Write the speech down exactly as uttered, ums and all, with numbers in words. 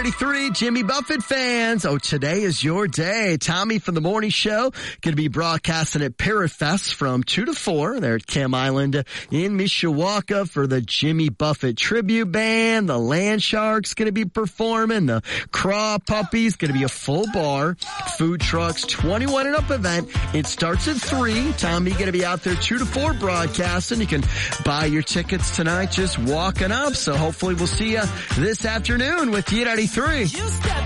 ninety-three, Jimmy Buffett fans. Oh, today is your day. Tommy from the morning show going to be broadcasting at Parafest from two to four there at Cam Island in Mishawaka for the Jimmy Buffett tribute band. The Land Sharks going to be performing. The Craw Puppies going to be a full bar. Food trucks, twenty-one and up event. It starts at three. Tommy going to be out there two to four broadcasting. You can buy your tickets tonight just walking up. So hopefully we'll see you this afternoon with T ninety-three.